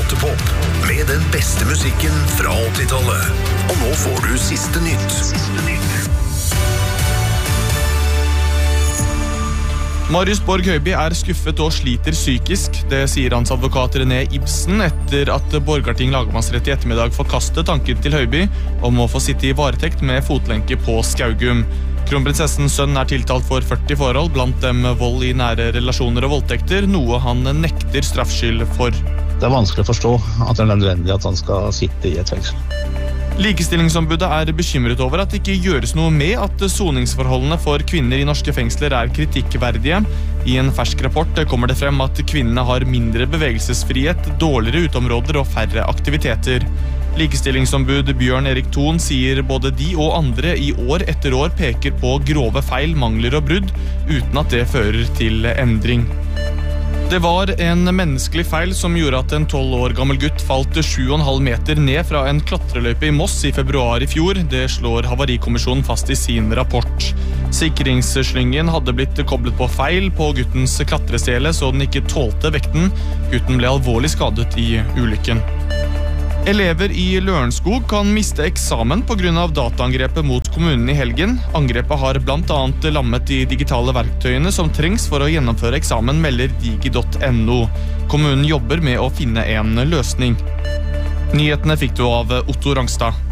Gåtepop med den beste musikken fra 80-tallet. Og nå får du siste nytt. Marius Borg Høiby skuffet og sliter psykisk. Det sier hans advokat René Ibsen etter at Borgarting lagmannsrett i ettermiddag forkastet tanken til Høiby om å få sitte i varetekt med fotlenke på Skaugum. Kronprinsessens sønn tiltalt for 40 forhold, blant dem vold i nære relasjoner og voldtekter, noe han nekter straffskyld for. Det vanskelig å forstå at det nødvendig at han skal sitte i et fengsel. Likestillingsombudet bekymret over at det ikke gjøres noe med at soningsforholdene for kvinner i norske fengsler kritikkverdige. I en fersk rapport kommer det frem at kvinnene har mindre bevegelsesfrihet, dårligere uteområder og færre aktiviteter. Likestillingsombud Bjørn Erik Thon sier både de og andre i år etter år peker på grove feil, mangler og brudd, uten at det fører til endring. Det var en menneskelig feil som gjorde at en 12 år gammel gutt falt 7,5 meter ned fra en klatreløype i Moss i februar i fjor. Det slår Havarikommisjonen fast i sin rapport. Sikringsslyngen hadde blitt koblet på feil på guttens klatresele, så den ikke tålte vekten. Gutten ble alvorlig skadet i ulykken. Elever i Lørenskog kan miste eksamen på grunn av dataangrepet mot kommunen i helgen. Angrepet har blant annet lammet de digitale verktøyene som trengs for å gjennomføre eksamen, melder digi.no. Kommunen jobber med å finne en løsning. Nyhetene fikk du av Otto Rangstad.